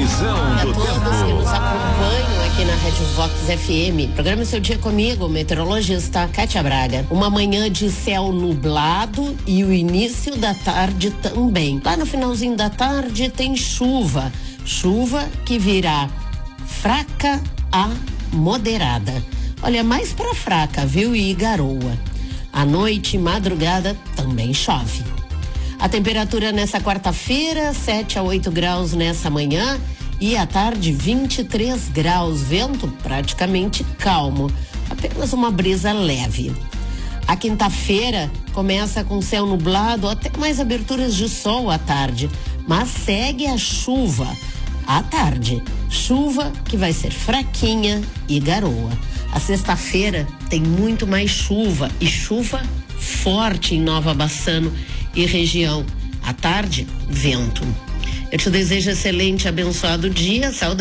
Previsão do tempo. Todos que nos acompanham aqui na Rádio Vox FM. Programa Seu Dia comigo, meteorologista Kátia Braga. Uma manhã de céu nublado e o início da tarde também. Lá no finalzinho da tarde tem chuva. Chuva que virá fraca a moderada. Olha, mais pra fraca, viu? E garoa. À noite e madrugada também chove. A temperatura nessa quarta-feira, 7 a 8 graus nessa manhã e à tarde 23 graus, vento praticamente calmo, apenas uma brisa leve. A quinta-feira começa com céu nublado, até mais aberturas de sol à tarde, mas segue a chuva à tarde. Chuva que vai ser fraquinha e garoa. A sexta-feira tem muito mais chuva e chuva forte em Nova Bassano e região. À tarde, vento. Eu te desejo excelente, abençoado dia. Saúde.